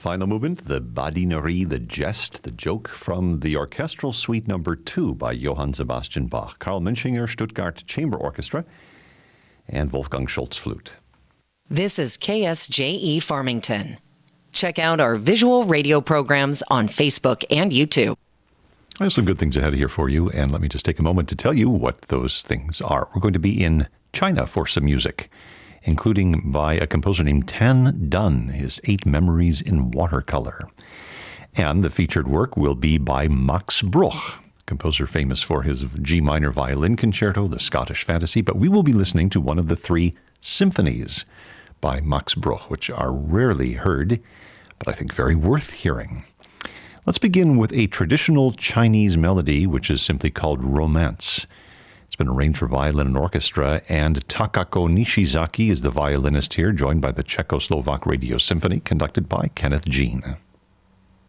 Final movement, the Badinerie, the jest, the joke from the Orchestral Suite No. 2 by Johann Sebastian Bach, Karl Münchinger Stuttgart Chamber Orchestra, and Wolfgang Schultz flute. This is KSJE Farmington. Check out our visual radio programs on Facebook and YouTube. There's some good things ahead here for you, and let me just take a moment to tell you what those things are. We're going to be in China for some music, including by a composer named Tan Dun, his 8 Memories in Watercolor. And the featured work will be by Max Bruch, composer famous for his G minor violin concerto, the Scottish Fantasy, but we will be listening to one of the 3 symphonies by Max Bruch, which are rarely heard, but I think very worth hearing. Let's begin with a traditional Chinese melody, which is simply called Romance. It's been arranged for violin and orchestra, and Takako Nishizaki is the violinist here, joined by the Czechoslovak Radio Symphony, conducted by Kenneth Jean.